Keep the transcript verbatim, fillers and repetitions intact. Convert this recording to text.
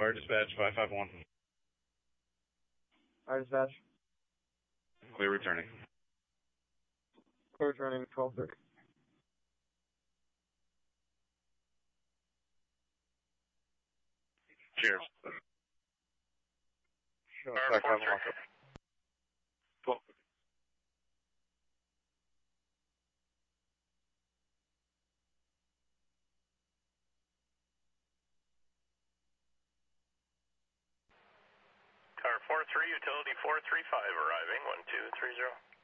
Fire dispatch, five five one. Fire dispatch. Clear returning. Clear returning, twelve thirty. Cheers. Sure, five five one. twelve. Car four three, utility four three five arriving, one two three zero.